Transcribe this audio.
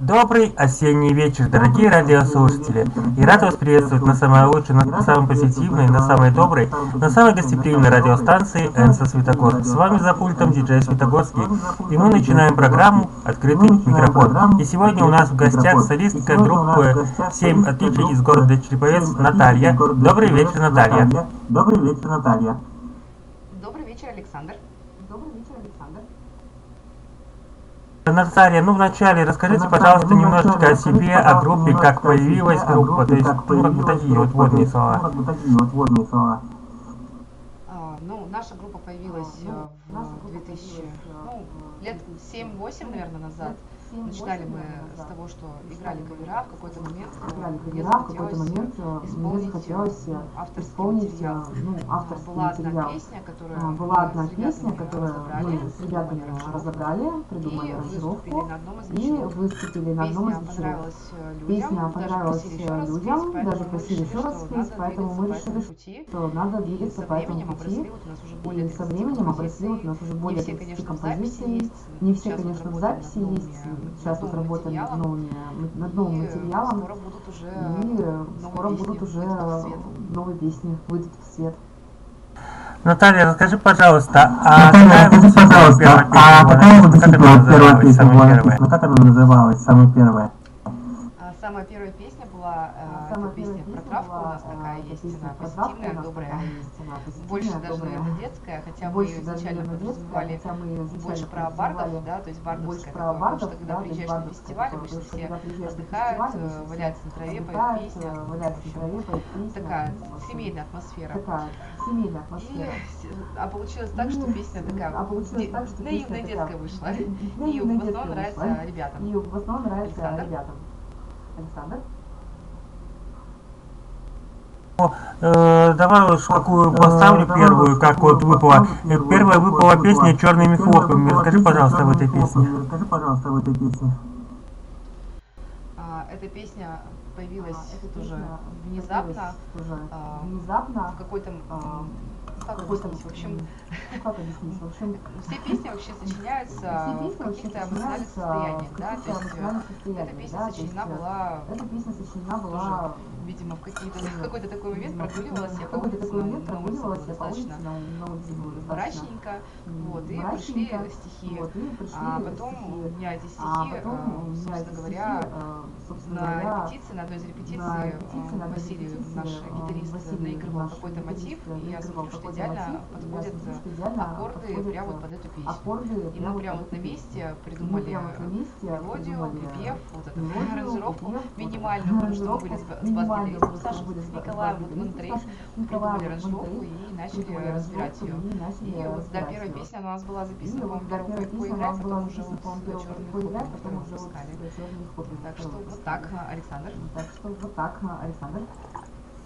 Добрый осенний вечер, дорогие радиослушатели! И рад вас приветствовать на самой лучшей, на самой позитивной, на самой доброй, на самой гостеприимной радиостанции Энсо Светогорск. С вами за пультом диджей Светогорский. И мы начинаем программу «Открытый микрофон». И сегодня у нас в гостях солистка группы «Семь отличий» из города Череповец Наталья. Добрый вечер, Наталья. Добрый вечер, Наталья. Добрый вечер, Александр. Наталья, вначале расскажите, пожалуйста, немножечко о себе, о группе, как появилась группа, то есть, такие вот вводные слова. Наша группа появилась в 2000, лет 7-8, наверное, назад. Начинали мы с того, что играли кавера. В какой-то момент мне захотелось исполнить авторский материал. Была одна песня, которую мы с ребятами разобрали, придумали аранжировку и выступили на одном из вечеров. Песня понравилась людям, даже просили еще раз спеть, поэтому мы решили, что надо двигаться по этому пути. И со временем обросли у нас уже более 30 композиций. Не все, конечно, в записи есть. Сейчас вот работаем над новым материалом, и скоро будут уже новые песни, выйдут в свет. Наталья, расскажи, пожалуйста, какая как она называлась, самая первая? Самая первая песня была эта песня про травку, у нас такая есть, она позитивная, добрая, больше даже, наверное, детская, хотя мы ее изначально подразумевали больше про бардов, да, то есть бардовская такое, потому что когда приезжаешь на фестиваль, обычно все отдыхают, валяются на траве, поют песни, такая семейная атмосфера. А получилось так, что песня такая наивная детская вышла, и в основном нравится ребятам. Александр? Давай уж какую поставлю первую, как вот выпала. Первая выпала песня «Черными хлопьями». Расскажи, пожалуйста, об этой песне. Эта песня появилась тоже внезапно, в какой-то... Как объяснить? В общем, все песни вообще сочиняются в каких-то эмоциональных состояниях, да, то есть эта песня сочинена была тоже, видимо, в какой-то такой момент прогуливалась я по улице, достаточно мрачненько, вот, и пришли стихи, а потом у меня эти стихи, собственно говоря, на одной из репетиций Василий, наш гитарист, наигрывал какой-то мотив, и я смотрю, что идеально подходят аккорды прямо вот под эту песню. И мы прямо вот на месте придумали мелодию, припев, вот эту аранжировку минимальную, потому что мы были с бас-гитаристом Сашей Николаем, вот мы на троих придумали аранжировку и начали разбирать ее. И вот, да, первая песня у нас была записана, по-моему, первую поиграть, потом уже вот «Черный хлопья», потом выпускали. Так что вот так, Александр.